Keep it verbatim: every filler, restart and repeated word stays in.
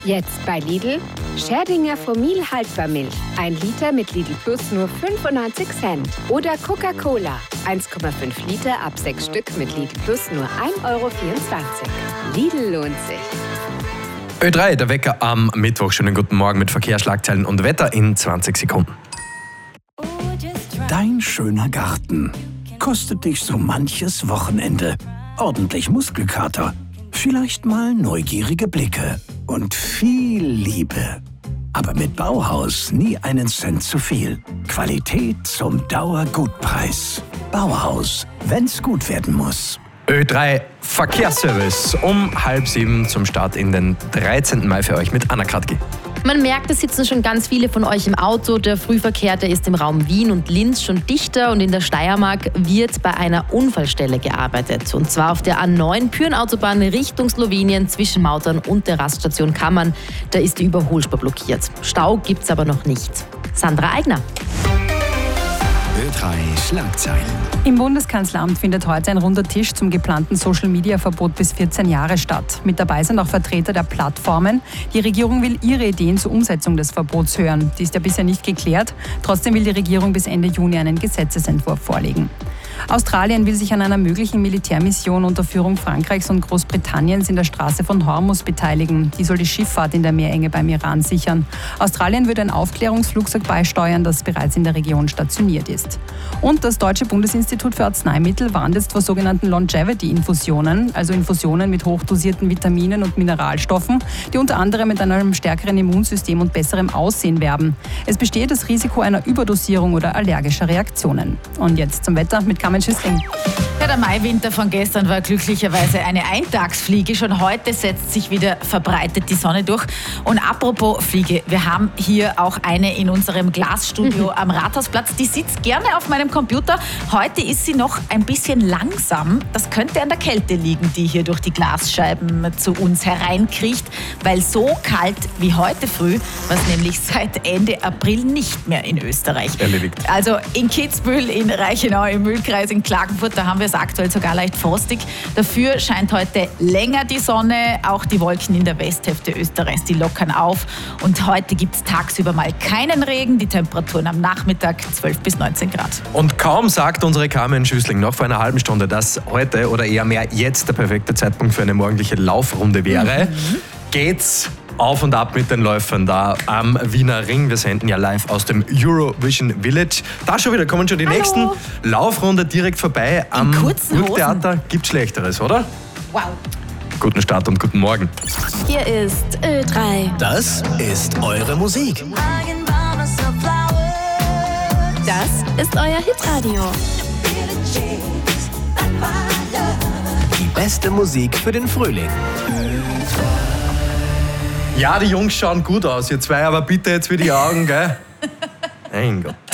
Jetzt bei Lidl, Scherdinger Fomil Haltbarmilch, ein Liter mit Lidl Plus nur fünfundneunzig Cent. Oder Coca-Cola, eins Komma fünf Liter ab sechs Stück mit Lidl Plus nur ein Euro vierundzwanzig. Lidl lohnt sich. Ö drei, der Wecker am Mittwoch. Schönen guten Morgen mit Verkehrsschlagzeilen und Wetter in zwanzig Sekunden. Dein schöner Garten kostet dich so manches Wochenende. Ordentlich Muskelkater, vielleicht mal neugierige Blicke und viel Liebe. Aber mit Bauhaus nie einen Cent zu viel. Qualität zum Dauergutpreis. Bauhaus, wenn's gut werden muss. Ö drei Verkehrsservice um halb sieben zum Start in den dreizehnten Mai für euch mit Anna Kratki. Man merkt, es sitzen schon ganz viele von euch im Auto. Der Frühverkehr, der ist im Raum Wien und Linz schon dichter und in der Steiermark wird bei einer Unfallstelle gearbeitet. Und zwar auf der A neun Pyhrn-Autobahn Richtung Slowenien zwischen Mautern und der Raststation Kammern. Da ist die Überholspur blockiert. Stau gibt's aber noch nicht. Sandra Eigner. Ö drei Schlagzeilen. Im Bundeskanzleramt findet heute ein runder Tisch zum geplanten Social-Media-Verbot bis vierzehn Jahre statt. Mit dabei sind auch Vertreter der Plattformen. Die Regierung will ihre Ideen zur Umsetzung des Verbots hören. Die ist ja bisher nicht geklärt. Trotzdem will die Regierung bis Ende Juni einen Gesetzesentwurf vorlegen. Australien will sich an einer möglichen Militärmission unter Führung Frankreichs und Großbritanniens in der Straße von Hormuz beteiligen. Die soll die Schifffahrt in der Meerenge beim Iran sichern. Australien würde ein Aufklärungsflugzeug beisteuern, das bereits in der Region stationiert ist. Und das Deutsche Bundesinstitut für Arzneimittel warnt jetzt vor sogenannten Longevity-Infusionen, also Infusionen mit hochdosierten Vitaminen und Mineralstoffen, die unter anderem mit einem stärkeren Immunsystem und besserem Aussehen werben. Es besteht das Risiko einer Überdosierung oder allergischer Reaktionen. Und jetzt zum Wetter mit Carmen Schüssling. Ja, der Maiwinter von gestern war glücklicherweise eine Eintagsfliege. Schon heute setzt sich wieder verbreitet die Sonne durch. Und apropos Fliege, wir haben hier auch eine in unserem Glasstudio am Rathausplatz. Die sitzt gerne auf meinem Computer. Heute ist sie noch ein bisschen langsam. Das könnte an der Kälte liegen, die hier durch die Glasscheiben zu uns hereinkriecht. Weil so kalt wie heute früh, was nämlich seit Ende April nicht mehr in Österreich. Erledigt. Also in Kitzbühel, in Reichenau, im Mühlkreis, in Klagenfurt, da haben wir es aktuell sogar leicht frostig. Dafür scheint heute länger die Sonne. Auch die Wolken in der Westhälfte Österreichs, die lockern auf. Und heute gibt es tagsüber mal keinen Regen. Die Temperaturen am Nachmittag zwölf bis neunzehn Grad. Und kaum sagt unsere Carmen Schüssling noch vor einer halben Stunde, dass heute oder eher mehr jetzt der perfekte Zeitpunkt für eine morgendliche Laufrunde wäre, mhm. geht's auf und ab mit den Läufern da am Wiener Ring. Wir senden ja live aus dem Eurovision Village. Da schon wieder kommen schon die Hallo. nächsten Laufrunde direkt vorbei. In am kurzen Burgtheater gibt's Schlechteres, oder? Wow. Guten Start und guten Morgen. Hier ist Ö drei. Das ist eure Musik. Das ist euer Hitradio. Die beste Musik für den Frühling. Ja, die Jungs schauen gut aus, ihr zwei, aber bitte jetzt wieder die Augen, gell? Mein Gott.